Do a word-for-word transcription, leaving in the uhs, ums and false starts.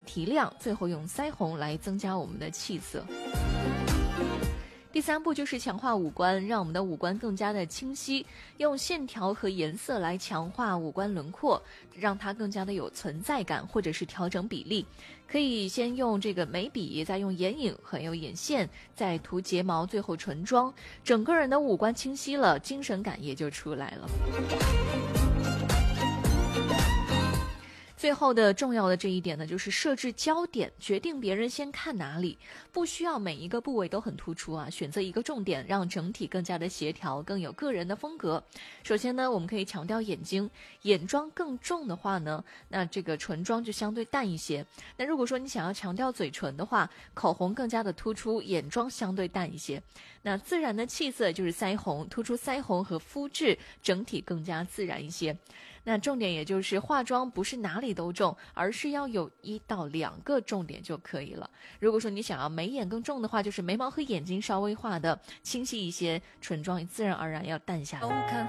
提亮，最后用腮红来增加我们的气色。第三步就是强化五官，让我们的五官更加的清晰，用线条和颜色来强化五官轮廓，让它更加的有存在感，或者是调整比例。可以先用这个眉笔，再用眼影，还有眼线，再涂睫毛，最后唇妆，整个人的五官清晰了，精神感也就出来了。最后的重要的这一点呢，就是设置焦点，决定别人先看哪里，不需要每一个部位都很突出啊，选择一个重点，让整体更加的协调，更有个人的风格。首先呢，我们可以强调眼睛，眼妆更重的话呢，那这个唇妆就相对淡一些。那如果说你想要强调嘴唇的话，口红更加的突出，眼妆相对淡一些。那自然的气色就是腮红，突出腮红和肤质，整体更加自然一些。那重点也就是化妆不是哪里都重，而是要有一到两个重点就可以了。如果说你想要眉眼更重的话，就是眉毛和眼睛稍微画的清晰一些，唇妆自然而然要淡下来。